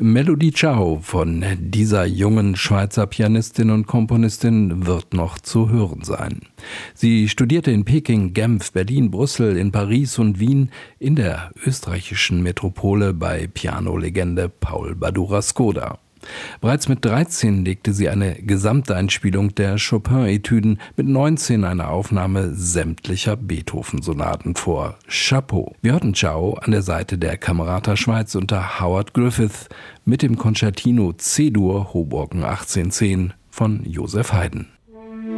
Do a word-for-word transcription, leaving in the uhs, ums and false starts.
Melodie Ciao von dieser jungen Schweizer Pianistin und Komponistin wird noch zu hören sein. Sie studierte in Peking, Genf, Berlin, Brüssel, in Paris und Wien, in der österreichischen Metropole bei Pianolegende Paul Badura-Skoda. Bereits mit dreizehn legte sie eine Gesamteinspielung der Chopin-Etüden, mit neunzehn eine Aufnahme sämtlicher Beethoven-Sonaten vor. Chapeau! Wir hörten Ciao an der Seite der Camerata Schweiz unter Howard Griffith mit dem Concertino C-Dur Hoboken achtzehn zehn von Joseph Haydn.